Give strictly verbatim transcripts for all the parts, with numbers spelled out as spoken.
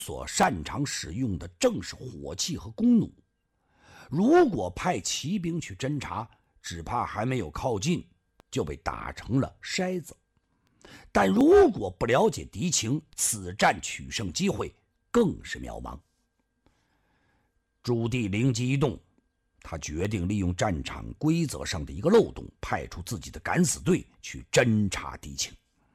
所擅长使用的正是火器和弓弩。如果派骑兵去侦察，只怕还没有靠近就被打成了筛子。但如果不了解敌情，此战取胜机会更是渺茫。朱棣灵机一动，他决定利用战场规则上的一个漏洞，派出自己的敢死队去侦察敌情。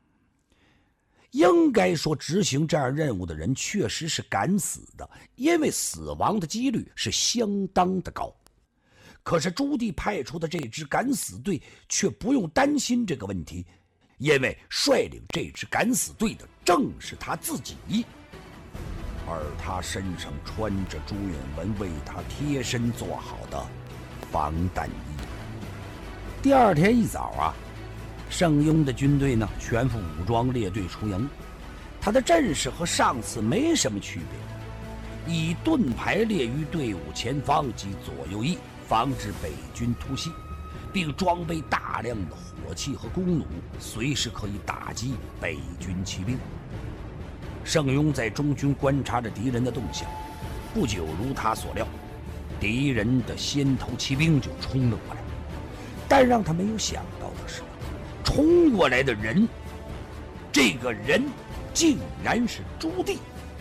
应该说，执行这样任务的人确实是敢死的，因为死亡的几率是相当的高。可是朱棣派出的这支敢死队却不用担心这个问题，因为率领这支敢死队的正是他自己，而他身上穿着朱允文为他贴身做好的防弹衣。第二天一早啊，盛庸的军队呢全副武装列队出营，他的阵势和上次没什么区别，以盾排列于队伍前方及左右翼，防止北军突袭，并装备大量的火器和弓弩，随时可以打击北军骑兵。盛庸在中军观察着敌人的动向，不久如他所料，敌人的先头骑兵就冲了过来。但让他没有想到的是，冲过来的人，这个人竟然是朱棣。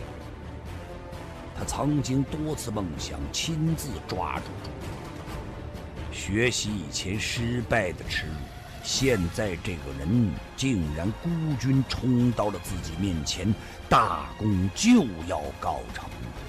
他曾经多次梦想亲自抓住朱棣，学习以前失败的耻辱，现在这个人竟然孤军冲到了自己面前，大功就要告成。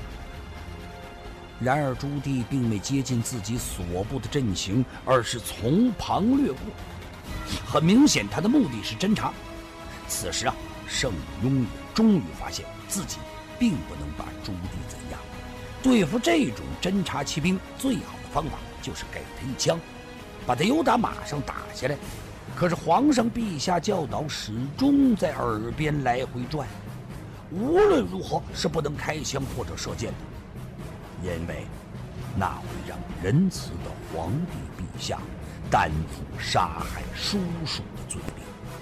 然而朱棣并未接近自己所部的阵型，而是从旁掠过。很明显，他的目的是侦察。此时啊，盛庸也终于发现自己并不能把朱棣怎样。对付这种侦察骑兵，最好的方法就是给他一枪，把他由打马上打下来。可是皇上陛下教导始终在耳边来回转，无论如何是不能开枪或者射箭的，因为那会让仁慈的皇帝陛下担负杀害叔叔的罪名。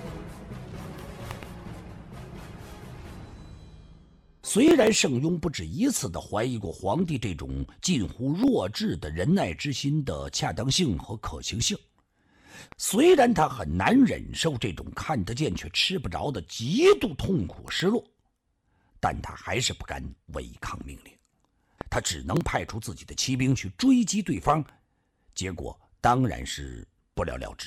虽然盛庸不止一次地怀疑过皇帝这种近乎弱智的仁爱之心的恰当性和可行性，虽然他很难忍受这种看得见却吃不着的极度痛苦失落，但他还是不敢违抗命令。他只能派出自己的骑兵去追击对方，结果当然是不了了之。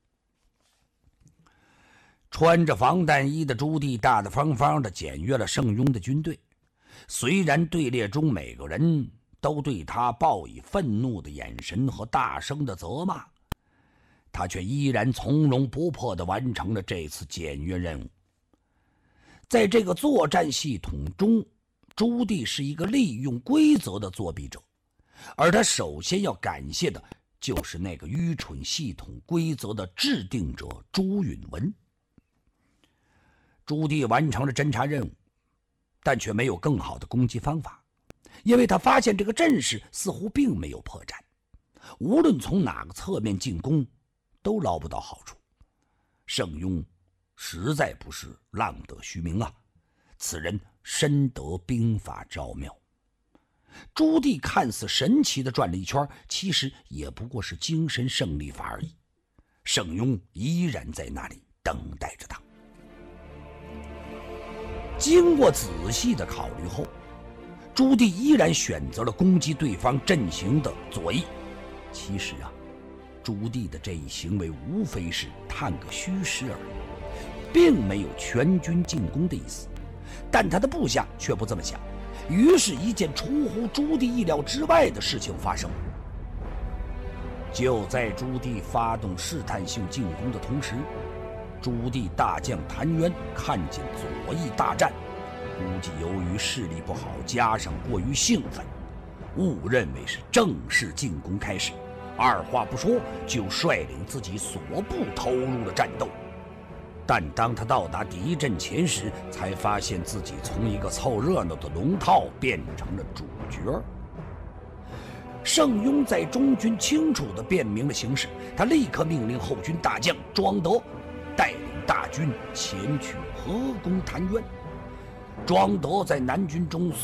穿着防弹衣的朱棣大大方方地检阅了盛庸的军队，虽然队列中每个人都对他报以愤怒的眼神和大声的责骂，他却依然从容不迫地完成了这次检阅任务。在这个作战系统中，朱棣是一个利用规则的作弊者，而他首先要感谢的就是那个愚蠢系统规则的制定者朱允文。朱棣完成了侦察任务，但却没有更好的攻击方法，因为他发现这个阵势似乎并没有破绽，无论从哪个侧面进攻都捞不到好处。盛庸实在不是浪得虚名啊，此人深得兵法招妙。朱棣看似神奇地转了一圈，其实也不过是精神胜利法而已。盛庸依然在那里等待着他。经过仔细的考虑后，朱棣依然选择了攻击对方阵型的左翼。其实啊，朱棣的这一行为无非是探个虚实而已，并没有全军进攻的意思。但他的部下却不这么想，于是一件出乎朱棣意料之外的事情发生。就在朱棣发动试探性进攻的同时，朱棣大将谭渊看见左翼大战，估计由于视力不好加上过于兴奋，误认为是正式进攻开始，二话不说就率领自己所部投入了战斗。但当他到达敌阵前时，才发现自己从一个凑热闹的龙套变成了主角。盛庸在中军清楚地辨明了形势，他立刻命令后军大将庄德带领大军前去合攻谭渊。 庄德在南军中